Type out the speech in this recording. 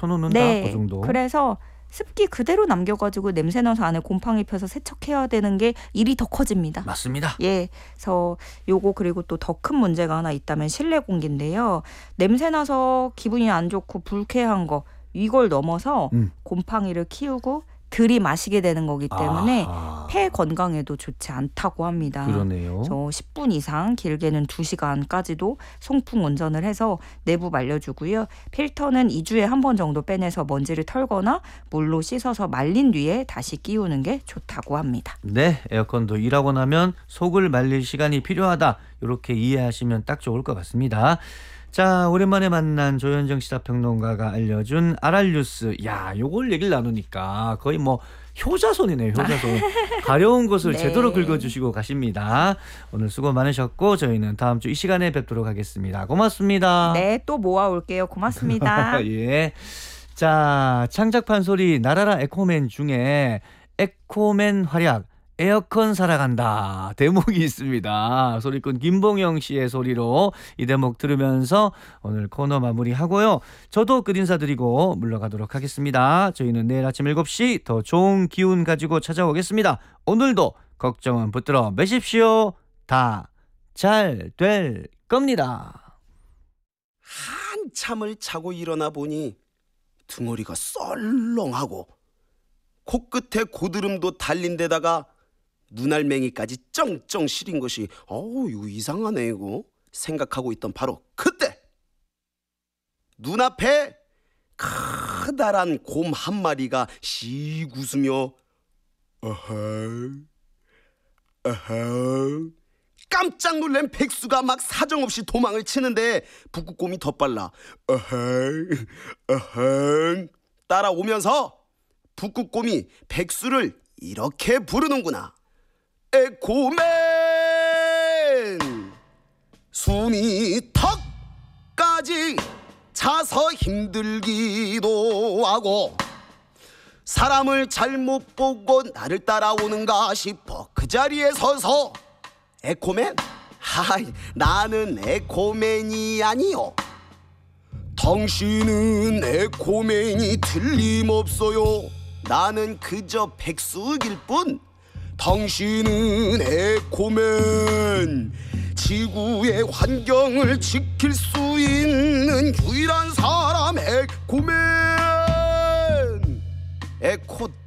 쳐놓는다. 네. 그 정도. 그래서 습기 그대로 남겨가지고 냄새나서 안에 곰팡이 펴서 세척해야 되는 게 일이 더 커집니다. 맞습니다. 예, 그래서 요거 그리고 또 더 큰 문제가 하나 있다면 실내 공기인데요. 냄새나서 기분이 안 좋고 불쾌한 거 이걸 넘어서 곰팡이를 키우고 들이마시게 되는 거기 때문에 폐 건강에도 좋지 않다고 합니다. 그러네요. 그래서 10분 이상 길게는 2시간까지도 송풍 운전을 해서 내부 말려주고요. 필터는 2주에 한 번 정도 빼내서 먼지를 털거나 물로 씻어서 말린 뒤에 다시 끼우는 게 좋다고 합니다. 네, 에어컨도 일하고 나면 속을 말릴 시간이 필요하다. 이렇게 이해하시면 딱 좋을 것 같습니다. 자, 오랜만에 만난 조현정 시사평론가가 알려준 아랄뉴스. 야, 요걸 얘기를 나누니까 거의 뭐 효자손이네요. 효자손. 가려운 것을 네. 제대로 긁어주시고 가십니다. 오늘 수고 많으셨고 저희는 다음 주 이 시간에 뵙도록 하겠습니다. 고맙습니다. 네, 또 모아올게요. 고맙습니다. 예. 자, 창작판 소리 나라라 에코맨 중에 에코맨 활약 에어컨 살아간다 대목이 있습니다. 소리꾼 김봉영 씨의 소리로 이 대목 들으면서 오늘 코너 마무리하고요. 저도 끝 인사드리고 물러가도록 하겠습니다. 저희는 내일 아침 7시 더 좋은 기운 가지고 찾아오겠습니다. 오늘도 걱정은 붙들어 매십시오. 다 잘 될 겁니다. 한참을 자고 일어나 보니 등허리가 썰렁하고 코끝에 고드름도 달린 데다가 눈알맹이까지 쩡쩡 시린 것이 이거 이상하네 이거 생각하고 있던 바로 그때 눈앞에 커다란 곰 한 마리가 씩 웃으며 깜짝 놀란 백수가 막 사정없이 도망을 치는데 북극곰이 더 빨라 따라오면서 북극곰이 백수를 이렇게 부르는구나. 에코맨! 숨이 턱까지 차서 힘들기도 하고 사람을 잘못 보고 나를 따라오는가 싶어 그 자리에 서서 에코맨? 하이, 나는 에코맨이 아니요. 당신은 에코맨이 틀림없어요. 나는 그저 백수일 뿐. 당신은 에코맨. 지구의 환경을 지킬 수 있는 유일한 사람 에코맨. 에코